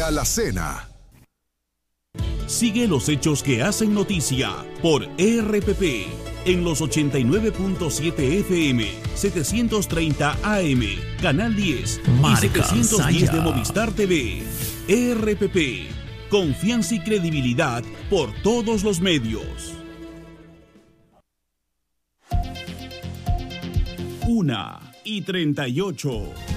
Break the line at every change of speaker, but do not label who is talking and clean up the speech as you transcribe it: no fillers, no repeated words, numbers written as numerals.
la alacena.
Sigue los hechos que hacen noticia por RPP en los 89.7 FM, 730 AM, Canal 10
Marca
y 710
Saya.
de Movistar TV. RPP, confianza y credibilidad por todos los medios. 1:38.